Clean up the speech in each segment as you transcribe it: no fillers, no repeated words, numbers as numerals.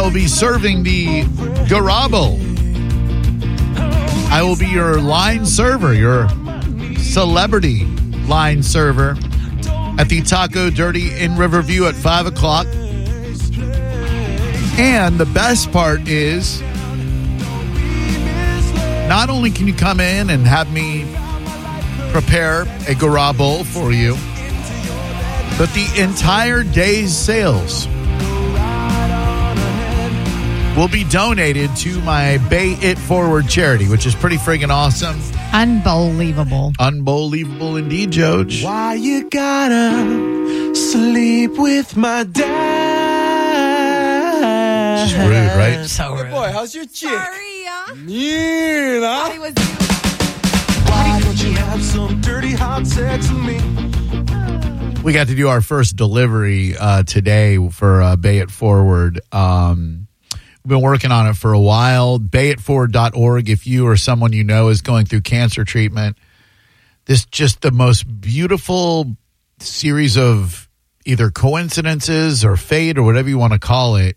I will be serving the Garabo. I will be your line server, your celebrity line server at the Taco Dirty in Riverview at 5 o'clock. And the best part is, not only can you come in and have me prepare a Garabo for you, but the entire day's sales will be donated to my Bay It Forward charity, which is pretty friggin' awesome. Unbelievable. Unbelievable indeed, Joj. Why you gotta sleep with my dad? It's rude, right? So rude. Hey boy, how's your chick? Sorry, Yeah. It was Why don't you have some dirty hot sex with me? We got to do our first delivery today for Bay It Forward. We've been working on it for a while. Bayitforward.org. If you or someone you know is going through cancer treatment, this just the most beautiful series of either coincidences or fate or whatever you want to call it.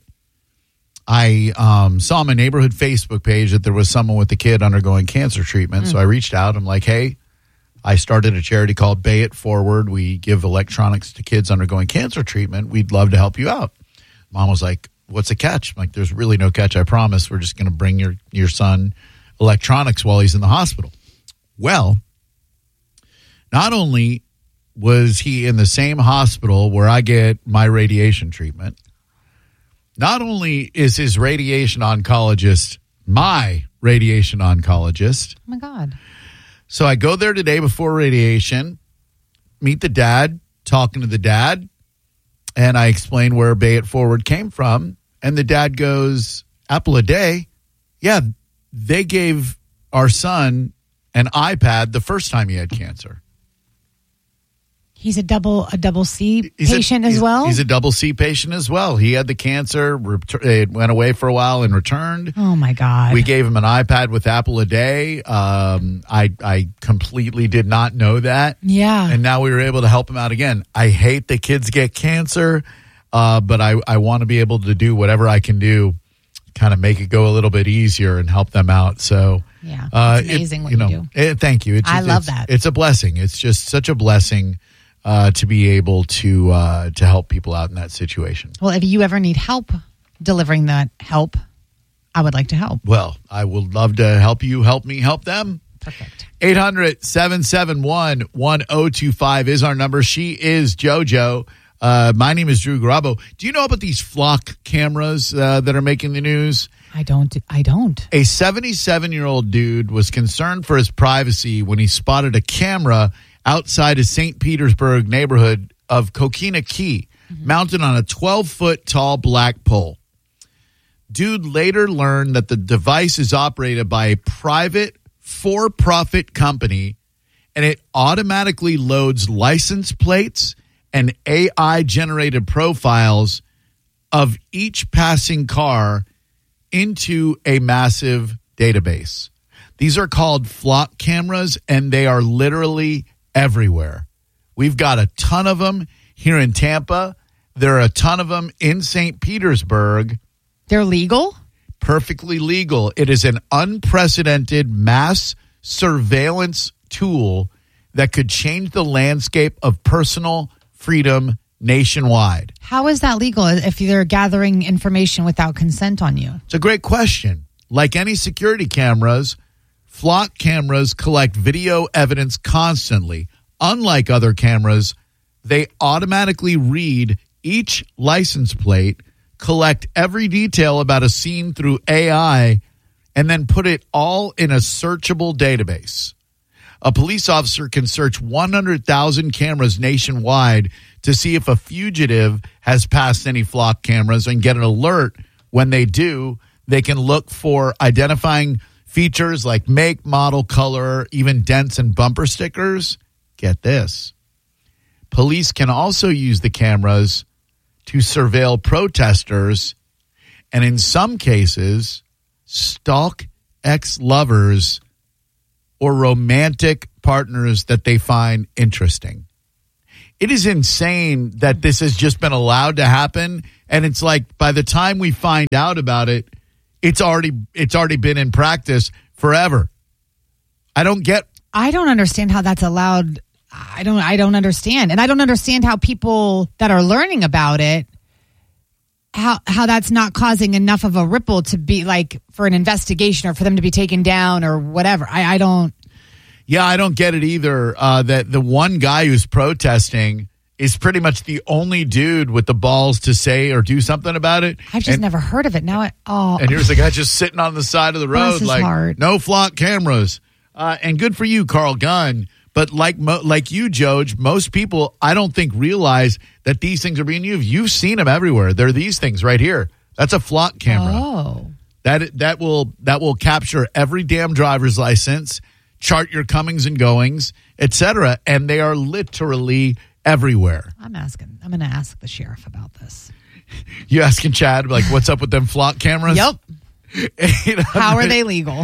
I saw on my neighborhood Facebook page that there was someone with a kid undergoing cancer treatment. So I reached out. I'm like, hey, I started a charity called Bay It Forward. We give electronics to kids undergoing cancer treatment. We'd love to help you out. Mom was like, what's the catch? I'm like, there's really no catch. I promise. We're just going to bring your son electronics while he's in the hospital. Well, not only was he in the same hospital where I get my radiation treatment, not only is his radiation oncologist my radiation oncologist. Oh, my God. So I go there today before radiation, meet the dad, talking to the dad, and I explain where Bay It Forward came from. And the dad goes, apple a day? Yeah, they gave our son an iPad the first time he had cancer. He's a double C patient as well? He's a double C patient as well. He had the cancer. It went away for a while and returned. Oh, my God. We gave him an iPad with Apple a day. I completely did not know that. Yeah. And now we were able to help him out again. I hate that kids get cancer, but I want to be able to do whatever I can do, kind of make it go a little bit easier and help them out. So yeah, it's amazing what you do. Thank you. I love that. It's a blessing. It's just such a blessing to be able to help people out in that situation. Well, if you ever need help delivering that help, I would like to help. Well, I would love to help you, help me, help them. Perfect. 800-771-1025 is our number. She is JoJo. My name is Drew Garabo. Do you know about these flock cameras that are making the news? I don't. A 77-year-old dude was concerned for his privacy when he spotted a camera outside a St. Petersburg neighborhood of Coquina Key, mounted on a 12-foot tall black pole. Dude later learned that the device is operated by a private for-profit company, and it automatically loads license plates and AI-generated profiles of each passing car into a massive database. These are called flock cameras, and they are literally everywhere. We've got a ton of them here in Tampa. There are a ton of them in St. Petersburg. They're legal? Perfectly legal. It is an unprecedented mass surveillance tool that could change the landscape of personal freedom nationwide. How is that legal if they're gathering information without consent on you? It's a great question. Like any security cameras, flock cameras collect video evidence constantly. Unlike other cameras, they automatically read each license plate, collect every detail about a scene through AI, and then put it all in a searchable database. A police officer can search 100,000 cameras nationwide to see if a fugitive has passed any flock cameras and get an alert. When they do, they can look for identifying features like make, model, color, even dents and bumper stickers. Get this. Police can also use the cameras to surveil protesters and, in some cases, stalk ex-lovers or romantic partners that they find interesting. It is insane that this has just been allowed to happen And it's like by the time we find out about it, it's already been in practice forever. I don't understand how that's allowed. I don't understand. And I don't understand how people that are learning about it, how that's not causing enough of a ripple to be like for an investigation or for them to be taken down or whatever. I don't. Yeah, I don't get it either. That the one guy who's protesting is pretty much the only dude with the balls to say or do something about it. I've just never heard of it. Now, and here's the guy just sitting on the side of the road, like heart. No flock cameras. And good for you, Carl Gunn. But like you, Joj, most people I don't think realize that these things are being used. You've seen them everywhere. There are these things right here. That's a flock camera. Oh, that will capture every damn driver's license, chart your comings and goings, etc. And they are literally everywhere. I'm going to ask the sheriff about this. You asking Chad like, what's up with them flock cameras? Yep. How are they legal?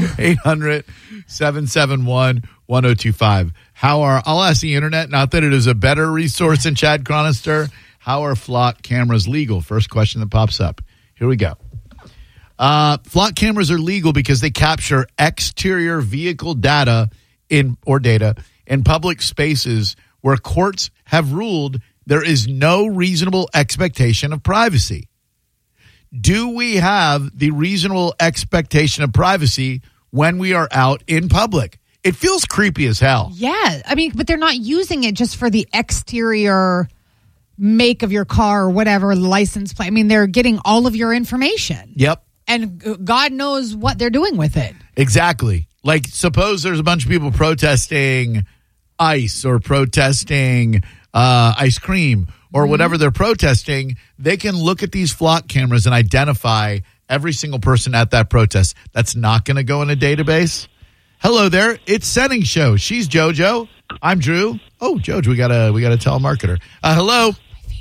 800-771-1025. I'll ask the internet, not that it is a better resource than Chad Chronister. How are flock cameras legal? First question that pops up. Here we go. Flock cameras are legal because they capture exterior vehicle data in public spaces where courts have ruled there is no reasonable expectation of privacy. Do we have the reasonable expectation of privacy when we are out in public? It feels creepy as hell. Yeah. I mean, but they're not using it just for the exterior make of your car or whatever, license plate. I mean, they're getting all of your information. Yep. And God knows what they're doing with it. Exactly. Like, suppose there's a bunch of people protesting ice or protesting ice cream or whatever they're protesting. They can look at these flock cameras and identify every single person at that protest. That's not going to go in a database. Hello there. It's Setting Show. She's JoJo. I'm Drew. Oh, Jojo, we got a telemarketer. Hello.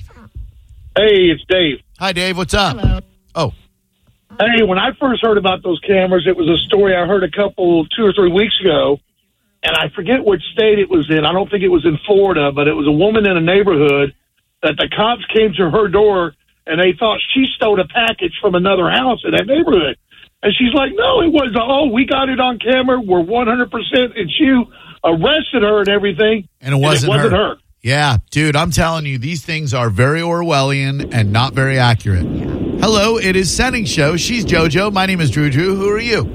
Hey, it's Dave. Hi, Dave. What's up? Hello. Oh. Hey, when I first heard about those cameras, it was a story I heard 2 or 3 weeks ago, and I forget which state it was in. I don't think it was in Florida, but it was a woman in a neighborhood that the cops came to her door, and they thought she stole a package from another house in that neighborhood. And she's like, no, it was, we got it on camera. We're 100%, and she arrested her and everything. And it wasn't her. Yeah, dude, I'm telling you, these things are very Orwellian and not very accurate. Hello, it is Setting Show. She's JoJo. My name is Drew. Who are you?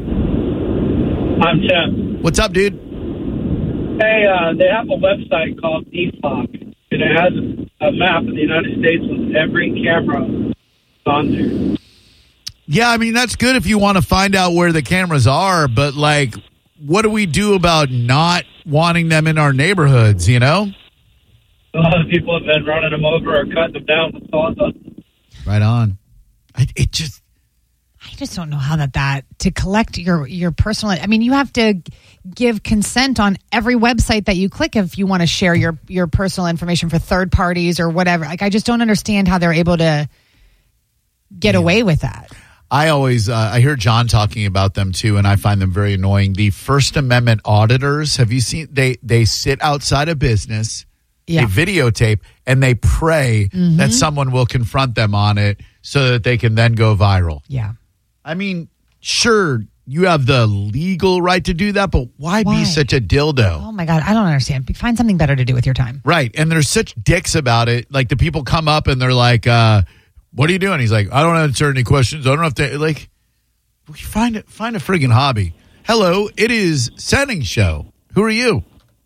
I'm Tim. What's up, dude? Hey, they have a website called DFOC, and it has a map of the United States with every camera on there. Yeah, I mean, that's good if you want to find out where the cameras are, but, like, what do we do about not wanting them in our neighborhoods, you know? A lot of people have been running them over or cutting them down with sawdust. Right on. I just don't know how that to collect your personal. I mean, you have to give consent on every website that you click if you want to share your personal information for third parties or whatever. Like, I just don't understand how they're able to get away with that. I always I hear John talking about them too, and I find them very annoying. The First Amendment auditors, have you seen? They sit outside a business. Yeah. They videotape and they pray that someone will confront them on it so that they can then go viral. Yeah. I mean, sure, you have the legal right to do that, but why be such a dildo? Oh, my God. I don't understand. Find something better to do with your time. Right. And they're such dicks about it. Like, the people come up and they're like, what are you doing? He's like, I don't answer any questions. I don't have to. Like, find a friggin' hobby. Hello, it is Setting Show. Who are you?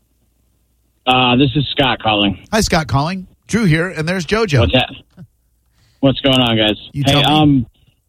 This is Scott calling. Hi, Scott calling. Drew here, and there's JoJo. What's that? What's going on, guys? You tell me.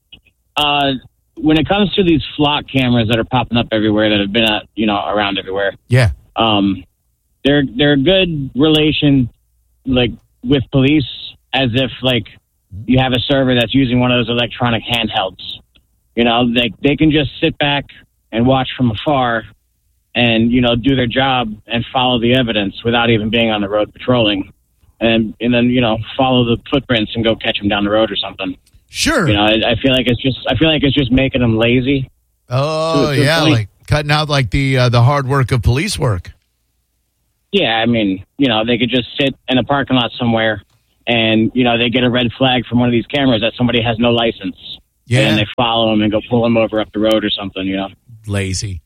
When it comes to these flock cameras that are popping up everywhere, that have been around everywhere. Yeah. They're a good relation, like, with police, as if, like, you have a server that's using one of those electronic handhelds. You know, they can just sit back and watch from afar and, do their job and follow the evidence without even being on the road patrolling. And then, follow the footprints and go catch them down the road or something. Sure. I feel like it's just making them lazy. Oh, yeah, like cutting out like the hard work of police work. Yeah, I mean, they could just sit in a parking lot somewhere and they get a red flag from one of these cameras that somebody has no license. Yeah. And they follow them and go pull them over up the road or something. Lazy.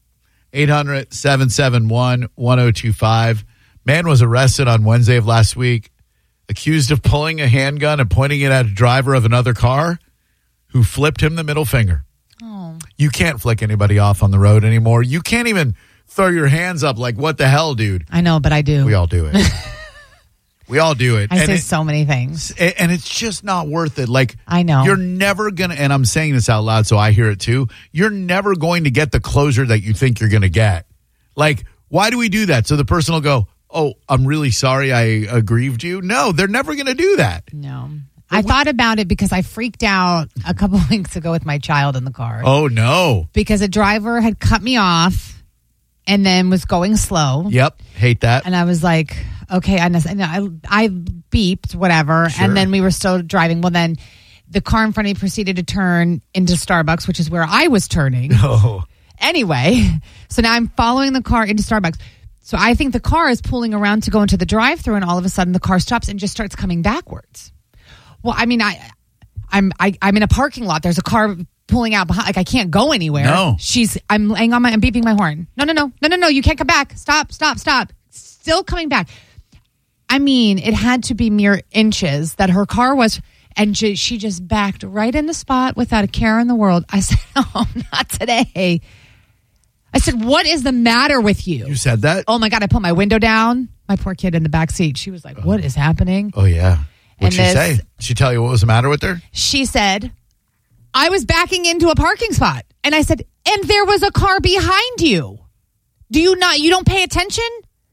800-771-1025. Man was arrested on Wednesday of last week, accused of pulling a handgun and pointing it at a driver of another car who flipped him the middle finger. Oh. You can't flick anybody off on the road anymore. You can't even throw your hands up like, what the hell, dude? I know, but I do. We all do it. We all do it. I say so many things. And it's just not worth it. Like, I know. You're never going to, and I'm saying this out loud so I hear it too, you're never going to get the closure that you think you're going to get. Like, why do we do that? So the person will go, oh, I'm really sorry I aggrieved you. No, they're never going to do that. No. I thought about it because I freaked out a couple weeks ago with my child in the car. Oh, no. Because a driver had cut me off and then was going slow. Yep. Hate that. And I was like, okay, I beeped, whatever. Sure. And then we were still driving. Well, then the car in front of me proceeded to turn into Starbucks, which is where I was turning. Oh. Anyway, so now I'm following the car into Starbucks. So I think the car is pulling around to go into the drive-thru, and all of a sudden the car stops and just starts coming backwards. Well, I mean, I'm in a parking lot. There's a car pulling out behind. Like, I can't go anywhere. No. I'm beeping my horn. No. You can't come back. Stop. Still coming back. I mean, it had to be mere inches that her car was, and she just backed right in the spot without a care in the world. I said, oh, not today. I said, what is the matter with you? You said that? Oh, my God. I put my window down. My poor kid in the back seat. She was like, what is happening? Oh, yeah. What'd And she say? Did she tell you what was the matter with her? She said, I was backing into a parking spot. And I said, and there was a car behind you. You don't pay attention?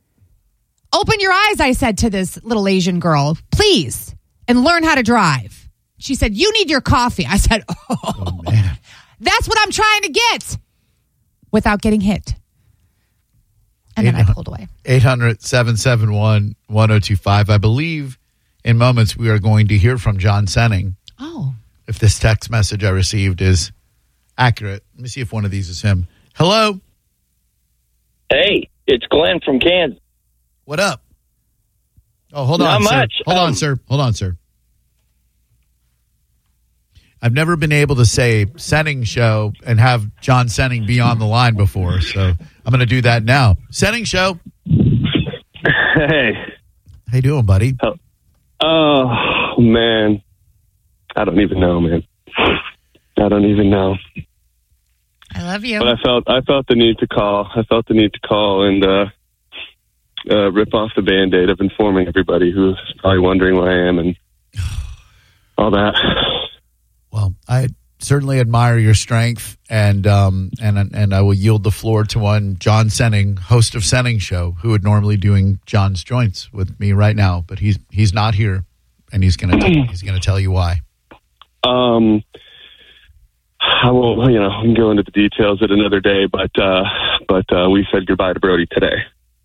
Open your eyes, I said to this little Asian girl, please, and learn how to drive. She said, you need your coffee. I said, oh Man. That's what I'm trying to get without getting hit. And then I pulled away. 800-771-1025. I believe in moments we are going to hear from John Senning. Oh. If this text message I received is accurate. Let me see if one of these is him. Hello? Hey, it's Glenn from Kansas. What up? Oh, hold Not on, sir. much. Hold on, sir. I've never been able to say Senning Show and have John Senning be on the line before, so I'm going to do that now. Senning Show. Hey. How you doing, buddy? Oh, man. I don't even know, man. I don't even know. I love you. But I felt the need to call. And rip off the Band-Aid of informing everybody who's probably wondering where I am and all that. Well, I certainly admire your strength, and I will yield the floor to one John Senning, host of Senning Show, who would normally doing John's joints with me right now, but he's not here, and he's gonna tell you why. I won't. We can go into the details at another day, but we said goodbye to Brody today.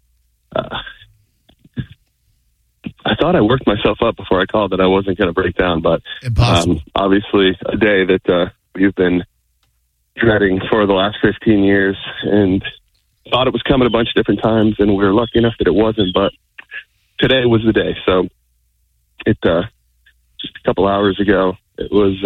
I thought I worked myself up before I called that I wasn't going to break down, but obviously a day that we've been dreading for the last 15 years and thought it was coming a bunch of different times, and we were lucky enough that it wasn't, but today was the day. So it just a couple hours ago, it was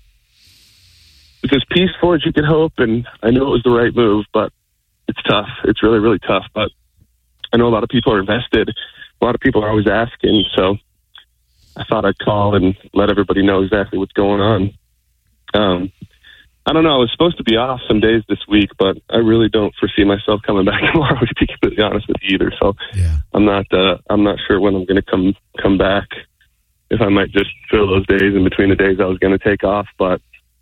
as peaceful as you could hope, and I knew it was the right move, but it's tough. It's really, really tough, but I know a lot of people are invested. A lot of people are always asking, so I thought I'd call and let everybody know exactly what's going on. I don't know. I was supposed to be off some days this week, but I really don't foresee myself coming back tomorrow, to be completely honest with you either. So yeah. I'm not sure when I'm going to come back. If I might just fill those days in between the days I was going to take off, but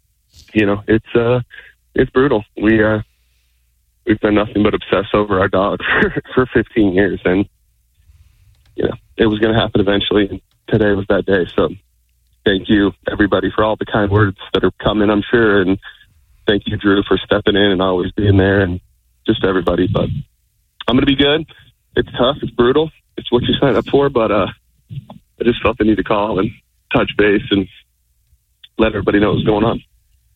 it's brutal. We've done nothing but obsess over our dog for 15 years, and it was going to happen eventually, and today was that day. So thank you, everybody, for all the kind words that are coming, I'm sure, and thank you, Drew, for stepping in and always being there, and just everybody. But I'm going to be good. It's tough. It's brutal. It's what you signed up for, but I just felt the need to call and touch base and let everybody know what's going on.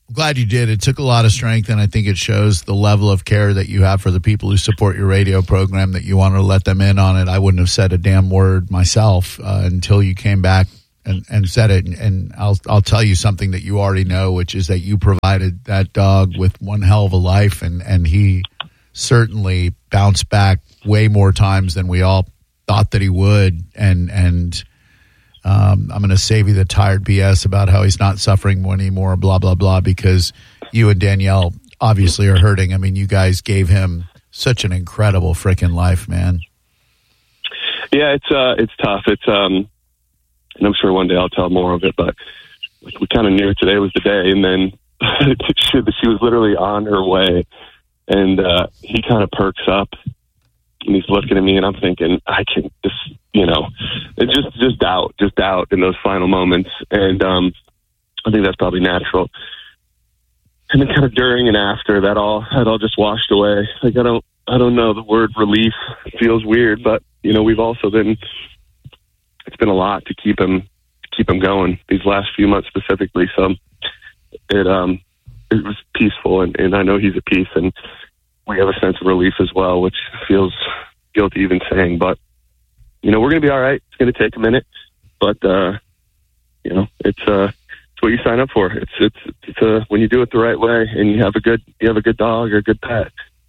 I'm glad you did. It took a lot of strength, and I think it shows the level of care that you have for the people who support your radio program, that you want to let them in on it. I wouldn't have said a damn word myself until you came back and said it. And I'll tell you something that you already know, which is that you provided that dog with one hell of a life, and he certainly bounced back way more times than we all thought that he would. And I'm going to save you the tired BS about how he's not suffering anymore, blah, blah, blah, because you and Danielle obviously are hurting. I mean, you guys gave him such an incredible freaking life, man. Yeah, it's tough. And I'm sure one day I'll tell more of it, but we kind of knew today was the day, and then she was literally on her way, and he kind of perks up, and he's looking at me, and I'm thinking, I can just, it's just doubt in those final moments, and I think that's probably natural. And then kind of during and after that all just washed away. Like I don't know, the word relief feels weird, but we've also been. It's been a lot to keep him going these last few months specifically. So it was peaceful, and I know he's at peace, and we have a sense of relief as well, which feels guilty even saying. But we're going to be all right. It's going to take a minute, but it's what you sign up for. It's when you do it the right way, and you have a good dog or a good pet.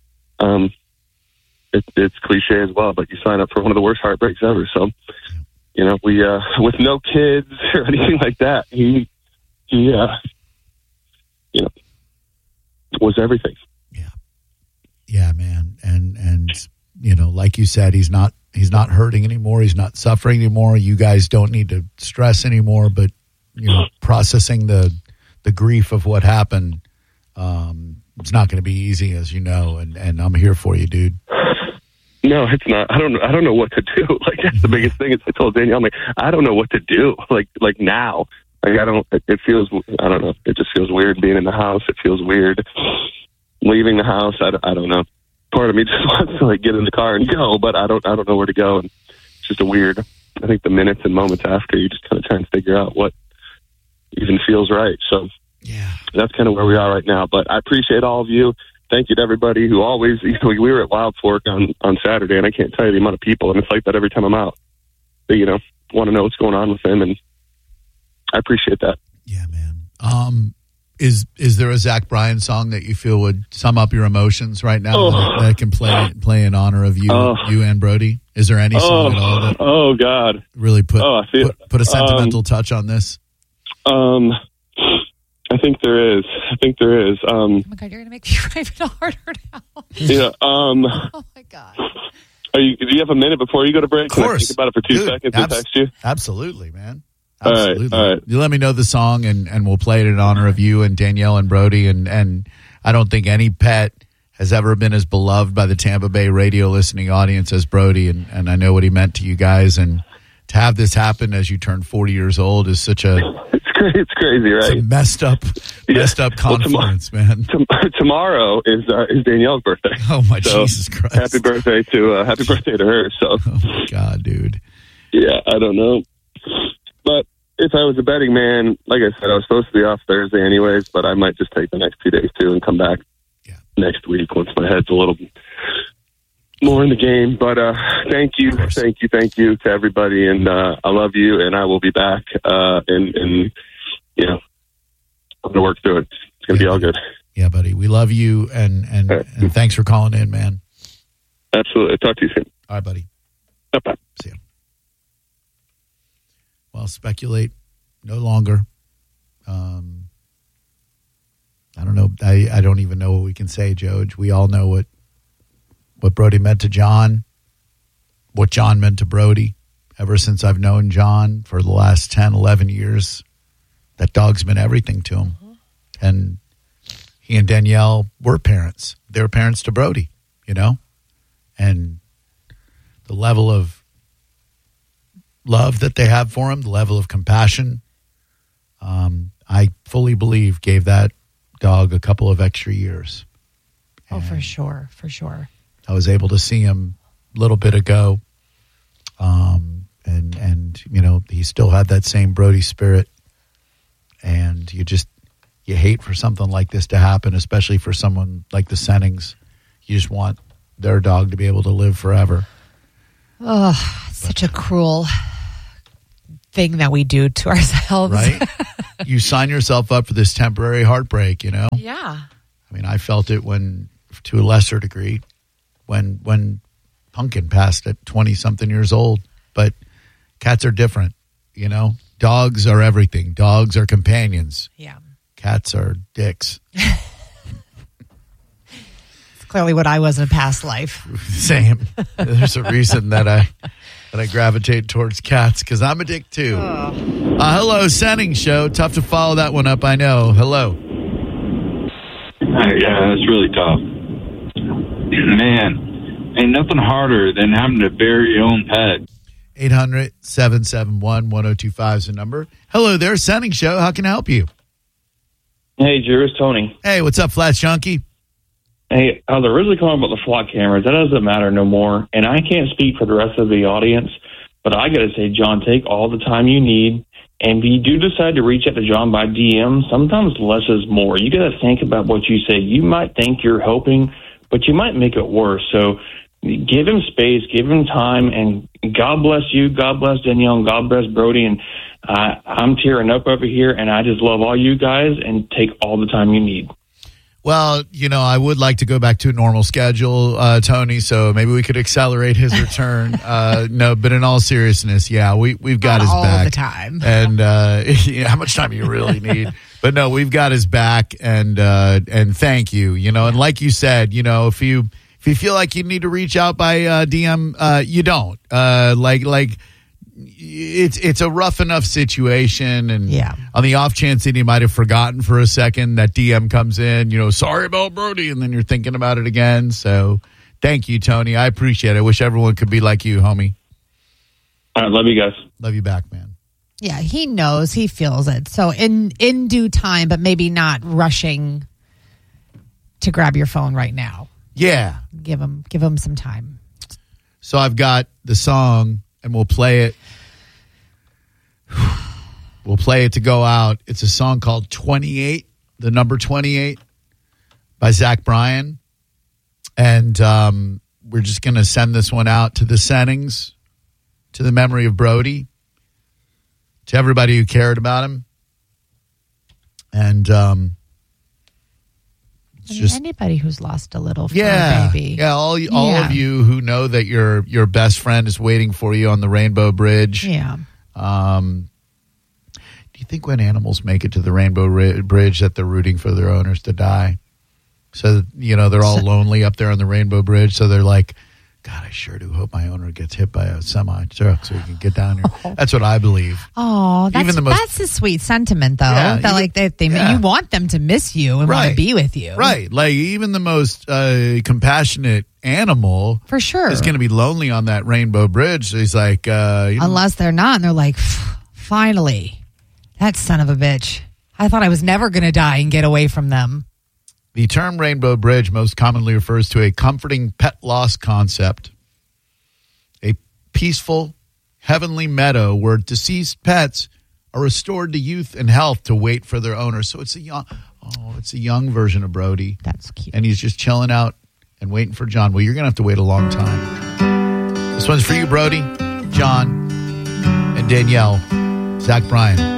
It's cliche as well, but you sign up for one of the worst heartbreaks ever. So. We with no kids or anything like that, he was everything. Yeah, man, and like you said, he's not hurting anymore. He's not suffering anymore. You guys don't need to stress anymore. But processing the grief of what happened, it's not going to be easy, as you know. And I'm here for you, dude. No, it's not. I don't know what to do. Like that's the biggest thing. Is I told Danielle, I'm like, I don't know what to do. Like now, like it feels. I don't know. It just feels weird being in the house. It feels weird leaving the house. I don't know. Part of me just wants to get in the car and go, but I don't know where to go. And it's just a weird. I think the minutes and moments after, you just kind of try and figure out what even feels right. So yeah, that's kind of where we are right now. But I appreciate all of you. Thank you to everybody who always, we were at Wild Fork on Saturday, and I can't tell you the amount of people, and it's like that every time I'm out. They, want to know what's going on with them, and I appreciate that. Yeah, man. Is there a Zach Bryan song that you feel would sum up your emotions right now that can play in honor of you and Brody? Is there any song at all that God, really put a sentimental touch on this? I think there is. Oh my God, you're gonna make me cry even harder now. Yeah. Oh my God. Do you have a minute before you go to break? Of course. Can I think about it for 2 seconds and text you? Absolutely, man. Absolutely. All right. You let me know the song, and we'll play it in honor of you and Danielle and Brody. And I don't think any pet has ever been as beloved by the Tampa Bay radio listening audience as Brody. And I know what he meant to you guys. And to have this happen as you turn 40 years old is such a... It's crazy, right? It's a messed up confluence, man. Tomorrow is Danielle's birthday. Oh my Jesus Christ! Happy birthday to her. So, oh my God, dude. Yeah, I don't know, but if I was a betting man, like I said, I was supposed to be off Thursday anyways, but I might just take the next 2 days too and come back next week once my head's a little more in the game. But thank you to everybody, and I love you, and I will be back. And I'm gonna work through it. It's gonna be all good. Yeah, buddy, we love you, and thanks for calling in, man. Absolutely. Talk to you soon. All right, buddy. Bye. See you. Well, speculate no longer. I don't know. I don't even know what we can say, Joj. We all know what Brody meant to John, what John meant to Brody. Ever since I've known John for the last 10, 11 years, that dog's been everything to him. Mm-hmm. And he and Danielle were parents. They were parents to Brody, and the level of love that they have for him, the level of compassion, I fully believe gave that dog a couple of extra years. Oh, for sure. I was able to see him a little bit ago, and he still had that same Brody spirit, and you you hate for something like this to happen, especially for someone like the Sennings. You just want their dog to be able to live forever. Oh, such a cruel thing that we do to ourselves. Right? You sign yourself up for this temporary heartbreak, you know? Yeah. I mean, I felt it to a lesser degree, when Pumpkin passed at 20-something years old. But cats are different, you know? Dogs are everything. Dogs are companions. Yeah. Cats are dicks. It's clearly what I was in a past life. Same. There's a reason that I gravitate towards cats, because I'm a dick too. Hello, Senning Show. Tough to follow that one up, I know. Hello. Yeah, it's really tough. Man, ain't nothing harder than having to bury your own pet. 800-771-1025 is the number. Hello there, Senning Show. How can I help you? Hey, Drew, it's Tony. Hey, what's up, Flash Junkie? Hey, I was originally calling about the flock cameras. That doesn't matter no more. And I can't speak for the rest of the audience, but I got to say, John, take all the time you need. And if you do decide to reach out to John by DM, sometimes less is more. You got to think about what you say. You might think you're helping, but you might make it worse. So give him space, give him time, and God bless you, God bless Danielle, and God bless Brody. And I'm tearing up over here, and I just love all you guys, and take all the time you need. Well, you know, I would like to go back to a normal schedule, Tony, so maybe we could accelerate his return. No, but in all seriousness, yeah, we've got his back. All the time. And how much time do you really need? But no, we've got his back, and thank you, you know. And like you said, you know, if you feel like you need to reach out by DM, you don't. It's a rough enough situation, and on the off chance that he might have forgotten for a second, that DM comes in, you know, sorry about Brody, and then you're thinking about it again. So thank you, Tony. I appreciate it. I wish everyone could be like you, homie. All right, love you guys. Love you back, man. Yeah, he knows, he feels it. So in due time, but maybe not rushing to grab your phone right now. Yeah. Give him some time. So I've got the song, and we'll play it. We'll play it to go out. It's a song called 28, the number 28, by Zach Bryan. And we're just going to send this one out to the Sennings, to the memory of Brody, to everybody who cared about him. And just anybody who's lost a little for a baby. Yeah, all of you who know that your best friend is waiting for you on the Rainbow Bridge. Yeah. Do you think when animals make it to the Rainbow Bridge that they're rooting for their owners to die? So, you know, they're all lonely up there on the Rainbow Bridge. So they're like, God, I sure do hope my owner gets hit by a semi-truck so he can get down here. That's what I believe. Oh, that's a sweet sentiment, though. Yeah, you want them to miss you and want to be with you. Right. Like, even the most compassionate animal for sure is going to be lonely on that Rainbow Bridge. So he's like... unless they're not, and they're like, finally, that son of a bitch. I thought I was never going to die and get away from them. The term Rainbow Bridge most commonly refers to a comforting pet loss concept, a peaceful, heavenly meadow where deceased pets are restored to youth and health to wait for their owners. So it's a young version of Brody. That's cute. And he's just chilling out and waiting for John. Well, you're going to have to wait a long time. This one's for you, Brody, John, and Danielle. Zach Bryan.